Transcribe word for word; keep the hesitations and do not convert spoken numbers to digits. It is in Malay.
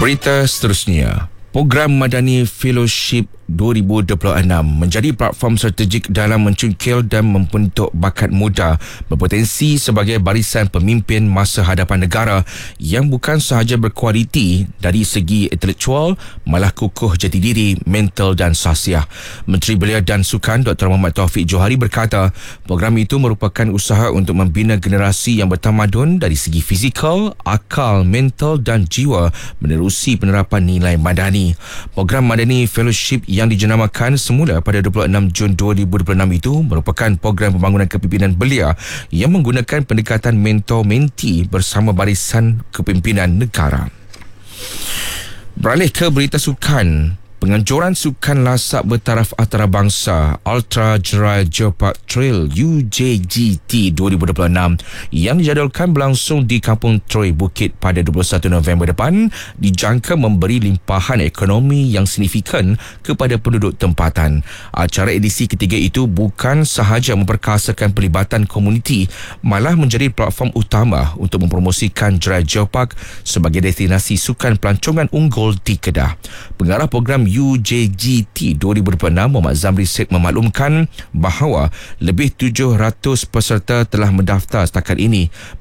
Berita seterusnya. Program Madani Fellowship dua ribu dua puluh enam menjadi platform strategik dalam mencungkil dan membentuk bakat muda berpotensi sebagai barisan pemimpin masa hadapan negara yang bukan sahaja berkualiti dari segi intelektual, malah kukuh jati diri, mental dan sahsiah. Menteri Belia dan Sukan Doktor Muhammad Taufik Johari berkata, program itu merupakan usaha untuk membina generasi yang bertamadun dari segi fizikal, akal, mental dan jiwa menerusi penerapan nilai madani. Program Madani Fellowship yang dijenamakan semula pada dua puluh enam Jun dua ribu dua puluh enam itu merupakan program pembangunan kepimpinan belia yang menggunakan pendekatan mentor-menti bersama barisan kepimpinan negara. Beralih ke berita sukan. Penganjuran sukan lasak bertaraf antarabangsa Ultra Juraya Geopark Trail U J G T dua ribu dua puluh enam yang dijadualkan berlangsung di Kampung Troy Bukit pada dua puluh satu November depan dijangka memberi limpahan ekonomi yang signifikan kepada penduduk tempatan. Acara edisi ketiga itu bukan sahaja memperkasakan pelibatan komuniti, malah menjadi platform utama untuk mempromosikan Juraya Geopark sebagai destinasi sukan pelancongan unggul di Kedah. Pengarah program U J G T dua ribu dua puluh enam Muhammad Zamri Sheikh memaklumkan bahawa lebih tujuh ratus peserta telah mendaftar setakat ini.